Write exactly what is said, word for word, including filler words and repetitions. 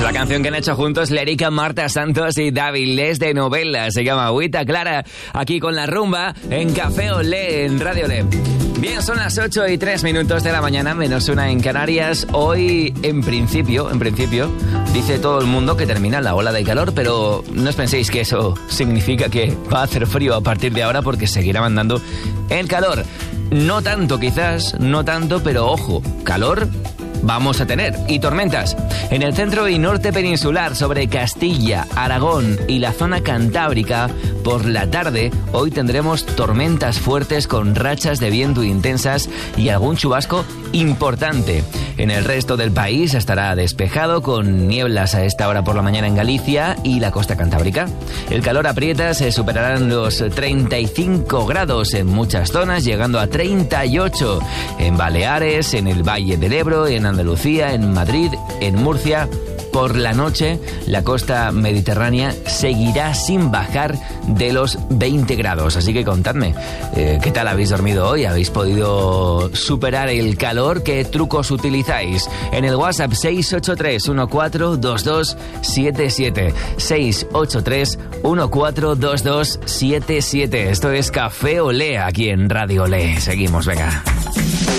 La canción que han hecho juntos Lérica, Marta Santos y David Les de Novela. Se llama Agüita Clara, aquí con la rumba en Café Olé, en Radio Olé. Bien, son las ocho y tres minutos de la mañana, menos una en Canarias. Hoy, en principio, en principio, dice todo el mundo que termina la ola de calor, pero no os penséis que eso significa que va a hacer frío a partir de ahora, porque seguirá mandando el calor. No tanto, quizás, no tanto, pero ojo, calor vamos a tener. Y tormentas. En el centro y norte peninsular, sobre Castilla, Aragón y la zona cantábrica, por la tarde, hoy tendremos tormentas fuertes con rachas de viento intensas y algún chubasco importante. En el resto del país estará despejado, con nieblas a esta hora por la mañana en Galicia y la costa cantábrica. El calor aprieta, se superarán los treinta y cinco grados en muchas zonas, llegando a treinta y ocho en Baleares, en el Valle del Ebro, en Andalucía, en Madrid, en Murcia. Por la noche, la costa mediterránea seguirá sin bajar de los veinte grados. Así que contadme, eh, ¿qué tal habéis dormido hoy? ¿Habéis podido superar el calor? ¿Qué trucos utilizáis? En el WhatsApp seis ocho tres uno cuatro dos dos siete siete. seis ocho tres uno cuatro dos dos siete siete. Esto es Café Olé, aquí en Radio Olé. Seguimos, venga.